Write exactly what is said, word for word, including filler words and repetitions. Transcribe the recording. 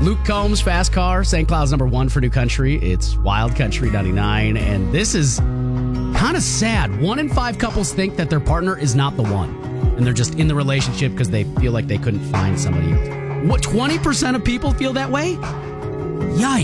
Luke Combs, Fast Car, Saint Cloud's number one for New Country. It's Wild Country ninety-nine, and this is kind of sad. One in five couples think that their partner is not the one, and they're just in the relationship because they feel like they couldn't find somebody else. What, twenty percent of people feel that way? Yikes.